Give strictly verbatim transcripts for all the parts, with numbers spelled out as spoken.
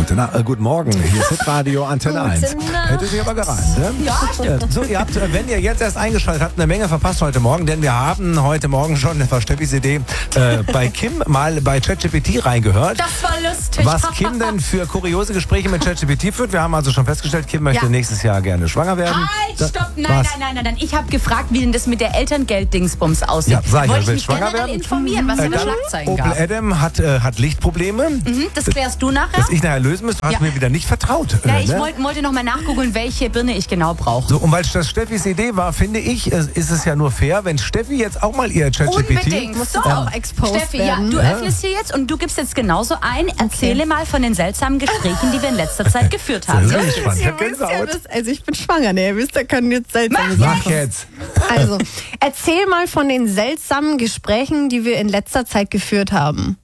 Gute Na- äh, guten Morgen, hier ist Hitradio Antenne eins. Hätte sich aber gereimt, ne? Ja, stimmt. So, ihr habt, äh, wenn ihr jetzt erst eingeschaltet habt, eine Menge verpasst heute Morgen, denn wir haben heute Morgen schon, das war Steffis Idee, äh, bei Kim mal bei ChatGPT reingehört. Das war lustig. Was Kim denn für kuriose Gespräche mit ChatGPT führt. Wir haben also schon festgestellt, Kim möchte Ja. nächstes Jahr gerne schwanger werden. Halt, Da- stopp, nein, was? nein, nein, nein, nein. Ich habe gefragt, wie denn das mit der Elterngeld-Dingsbums aussieht. Ja, sag ich ja, Wollte ich willst mich schwanger generell werden? informieren, was Äh, für dann Schlagzeilen Opel gab. Adam hat, äh, hat Lichtprobleme. Mhm, das klärst du nachher? Dass ich nachher lösen müsste, hast Ja. mir wieder nicht vertraut. Ja, äh, ich ne? wollte wollte noch mal nachgoogeln, welche Birne ich genau brauche. So, und weil das Steffis Idee war, finde ich, es- ist es ja nur fair, wenn Steffi jetzt auch mal ihr ChatGPT... Unbedingt. Musst So, du auch exposed Steffi, ja, werden. du Ja. öffnest hier jetzt und du gibst jetzt genauso ein. Erzähle mal von den seltsamen Gesprächen, die wir in letzter Zeit geführt haben. Sehr spannend. Ich Ihr hab wisst ja, Gänsehaut. das, also ich bin schwanger, ne? Ihr wisst, da können jetzt seltsame Mach Sachen. jetzt. Also, erzähl mal von den seltsamen Gesprächen, die wir in letzter Zeit geführt haben.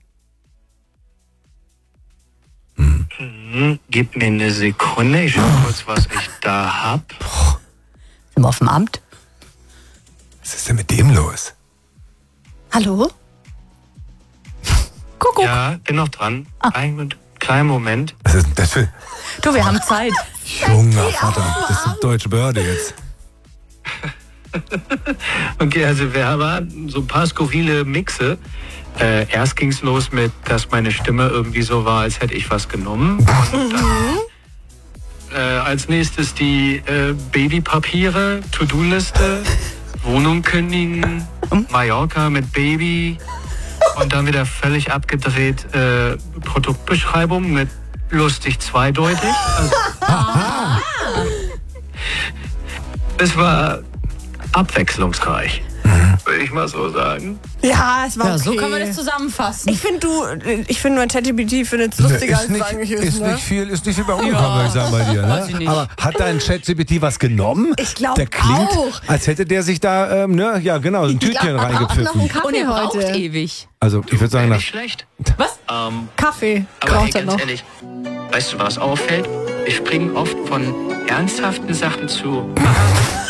Hm, gib mir eine Sekunde, ich schau kurz, was ich da hab. Sind wir auf dem Amt? Was ist denn mit dem los? Hallo? Kuckuck. Ja, bin noch dran. Einen kleinen Moment. Was ist denn das für... Du, wir haben Zeit. Junger Vater, das ist eine deutsche Behörde jetzt. Okay, also wir haben so ein paar skurrile Mixe. Äh, erst ging's los mit, dass meine Stimme irgendwie so war, als hätte ich was genommen. Und dann, äh, als nächstes die äh, Babypapiere, To-Do-Liste, Wohnung kündigen, Mallorca mit Baby und dann wieder völlig abgedreht äh, Produktbeschreibung mit lustig zweideutig. Also, es war abwechslungsreich, würde ich mal so sagen. Ja, es war Ja, okay. so kann man das zusammenfassen. Ich finde, du, ich finde, mein ChatGPT findet es lustiger, ist als nicht, es eigentlich ist, ist, ne? nicht viel, ist nicht viel bei umgekommen, würde ich sagen, bei dir. weiß ich Ne? nicht. Aber hat dein ChatGPT was genommen? Ich glaub Der klingt, auch. als hätte der sich da, ähm, ne, ja genau, ein Tütchen glaub, er braucht noch reingepfiffen. einen Kaffee Und er braucht heute. ewig. Also ich würde sagen, nach Nicht schlecht. Was? Ähm, Kaffee aber hey, braucht er ganz noch. ehrlich, weißt du, was auffällt? Ich springe oft von ernsthaften Sachen zu